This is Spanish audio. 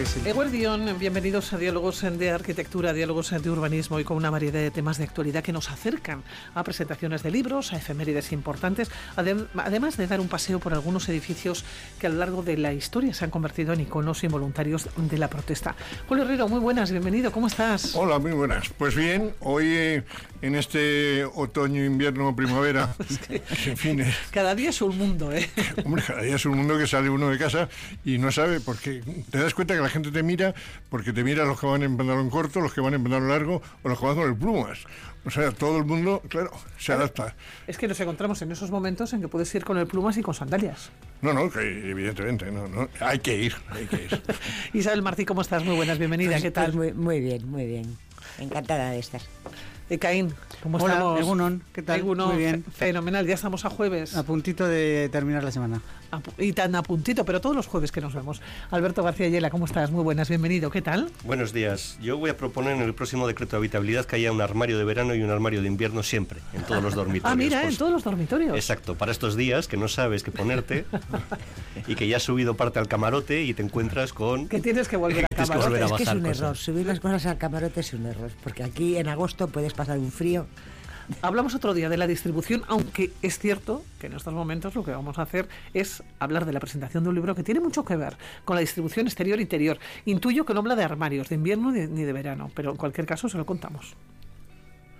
sí. Eguerdión, bienvenidos a Diálogos de Arquitectura, Diálogos de Urbanismo y con una variedad de temas de actualidad que nos acercan a presentaciones de libros, a efemérides importantes, además de dar un paseo por algunos edificios que a lo largo de la historia se han convertido en iconos involuntarios de la protesta. Julio Herrero, muy buenas, bienvenido, ¿cómo estás? Hola, muy buenas. Pues bien, hoy en este otoño, invierno, primavera, Es que en fin, cada día es un mundo, ¿eh? hombre, cada día es un mundo que sale uno de casa y no sabe, porque te das cuenta que la gente te mira, porque te mira los que van en pantalón corto, los que van en pantalón largo o los que van con el plumas. O sea, todo el mundo, claro, se adapta. Es que nos encontramos en esos momentos en que puedes ir con el plumas y con sandalias. No, que evidentemente, no, hay que ir. Isabel Martí, ¿cómo estás? Muy buenas, bienvenida, ¿qué tal? Muy bien. Encantada de estar. Caín, ¿cómo Hola, estamos? Egunon, ¿qué tal? Egunon, Muy bien. Fenomenal, ya estamos a jueves. A puntito de terminar la semana. Y tan a puntito, pero todos los jueves que nos vemos. Alberto García Ayala, ¿cómo estás? Muy buenas, bienvenido, ¿qué tal? Buenos días. Yo voy a proponer en el próximo decreto de habitabilidad que haya un armario de verano y un armario de invierno siempre, en todos los dormitorios. Ah, mira, Pues, en todos los dormitorios. Exacto, para estos días que no sabes qué ponerte y que ya has subido parte al camarote y te encuentras con... Que tienes que volver a Tienes que camarote. volver a Es que es bajar un cosas. error. Subir las cosas al camarote es un error. Porque aquí en agosto puedes pasar un frío. Hablamos otro día de la distribución, aunque es cierto que en estos momentos lo que vamos a hacer es hablar de la presentación de un libro que tiene mucho que ver con la distribución exterior-interior. Intuyo que no habla de armarios, de invierno ni de verano, pero en cualquier caso se lo contamos.